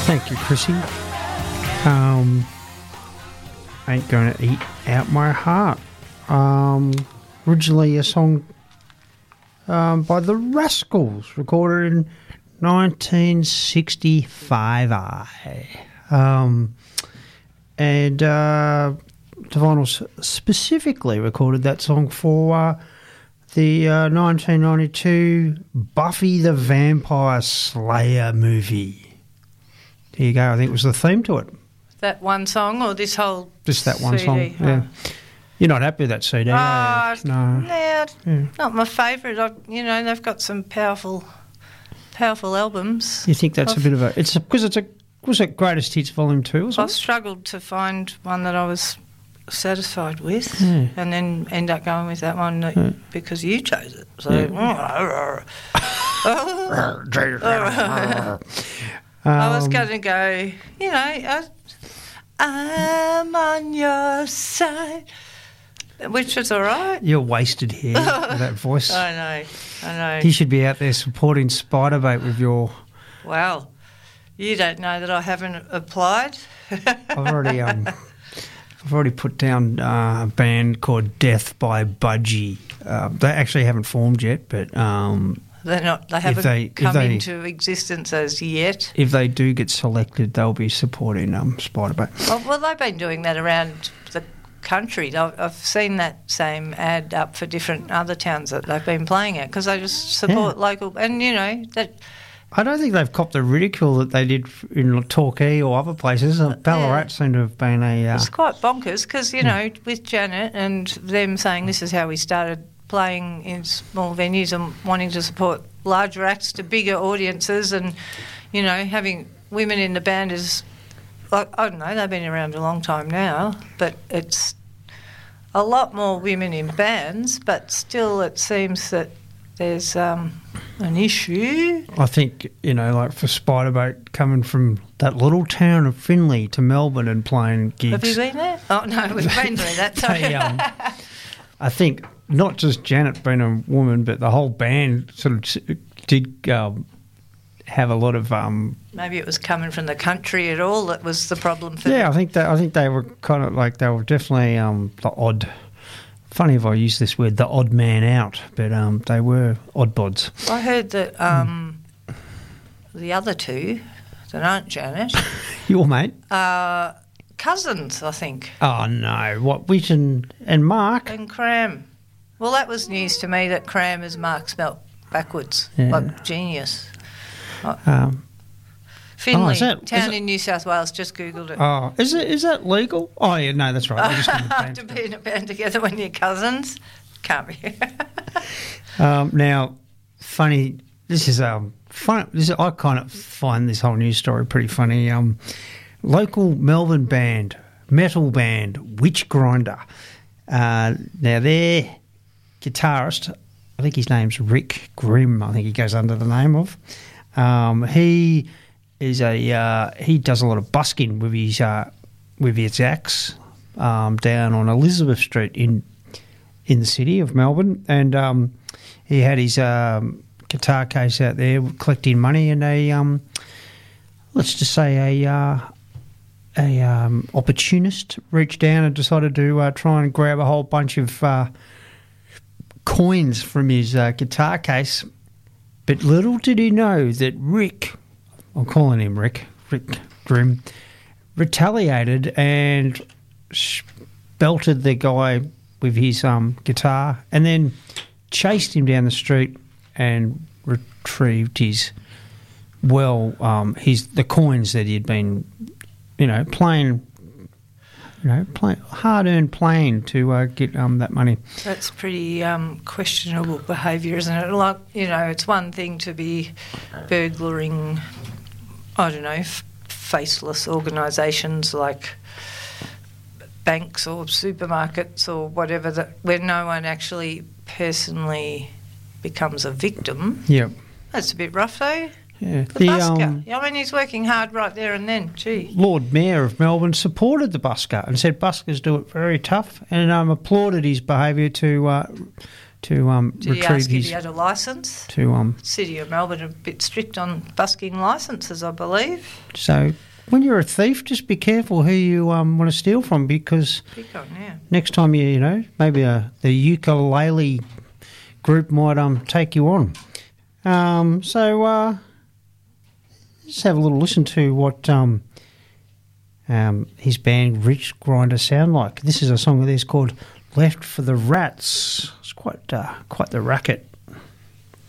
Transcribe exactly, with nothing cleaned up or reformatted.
Thank you, Chrissy. Um, ain't going to eat out my heart. Um, originally a song um, by the Rascals, recorded in nineteen sixty-five. Um, and uh, the Vinyls specifically recorded that song for uh, the uh, nineteen ninety-two Buffy the Vampire Slayer movie. There you go. I think it was the theme to it. That one song or this whole Just that one C D? song, Oh. yeah. You're not happy with that C D, Oh, are you? No. nah, Yeah. not my favourite. I, you know, they've got some powerful, powerful albums. You think that's I've, a bit of a... It's because it's a... Was it Greatest Hits Volume two or I something? struggled to find one that I was satisfied with, Yeah. and then end up going with that one that, Yeah. because you chose it. So, Yeah. I was Um, going to go, you know, I, I'm on your side, which was all right. You're wasted here with that voice. I know, I know. You should be out there supporting Spiderbait with your... Well, you don't know that I haven't applied. I've already... Um, I've already put down uh, a band called Death by Budgie. Uh, they actually haven't formed yet, but... Um, They're not. They haven't they- if come they- into existence as yet. if they do get selected, they'll be supporting um, Spiderbait. Well, well, they've been doing that around the country. I've, I've seen that same ad up for different other towns that they've been playing at because they just support Yeah. local. And you know that I don't think they've copped the ridicule that they did in Torquay or other places. Uh, Ballarat yeah. seemed to have been a... Uh, it's quite bonkers because you know with Janet and them saying this is how we started playing in small venues and wanting to support larger acts to bigger audiences, and you know having women in the band is, I, I don't know, they've been around a long time now, but it's a lot more women in bands, but still it seems that there's um, an issue. I think, you know, like for Spiderbait coming from that little town of Finley to Melbourne and playing gigs. Have you been there? Oh no, we've been through that. Sorry. They, um, I think not just Janet being a woman, but the whole band sort of s- did um, have a lot of... Um, Maybe it was coming from the country at all that was the problem for yeah, them. I think that I think they were kind of like, they were definitely um, the odd... Funny if I use this word, the odd man out, but um, they were odd bods. I heard that um, the other two that aren't Janet Your mate? are cousins, I think, Oh, no. What, Witten and Mark? and Cram. Well, that was news to me that Cram is Mark spelt backwards, Yeah. like genius. Um, Finley, Oh, is that- is town it- in New South Wales, just Googled it. oh, is it is that legal? Oh, yeah, no, that's right. They're just in the band to be in a band together when you're cousins? Can't be. Um, now, funny. This is um fun. This is, I kind of find this whole news story pretty funny. Um, local Melbourne band, metal band, Witch Grinder. Uh, now their guitarist, I think his name's Rick Grimm. I think he goes under the name of. Um, he is a uh, he does a lot of busking with his uh, with his axe um, down on Elizabeth Street in. in the city of Melbourne, and um, he had his um, guitar case out there collecting money, and a um, let's just say a uh, a um, opportunist reached down and decided to uh, try and grab a whole bunch of uh, coins from his uh, guitar case. But little did he know that Rick, I'm calling him Rick, Rick Grimm, retaliated and sh- belted the guy with his um, guitar, and then chased him down the street and retrieved his well, um, his the coins that he'd been, you know, playing, you know, play, hard-earned playing to uh, get um, that money. That's pretty um, questionable behaviour, isn't it? Like, you know, it's one thing to be burglaring, I don't know, f- faceless organisations like banks or supermarkets or whatever, that where no one actually personally becomes a victim. Yep. That's a bit rough, though. Yeah. The, The busker. um, I mean, he's working hard right there and then. Gee. Lord Mayor of Melbourne supported the busker and said buskers do it very tough, and um, applauded his behaviour to uh, to um, Did he retrieve ask if his he had a licence? to um. City of Melbourne are a bit strict on busking licences, I believe. So when you're a thief, just be careful who you um want to steal from, because Pick on, yeah. next time you you know maybe a the ukulele group might um take you on. Um, so uh, let's have a little listen to what um um his band Rich Grinder sound like. This is a song of theirs called "Left for the Rats." It's quite uh, quite the racket.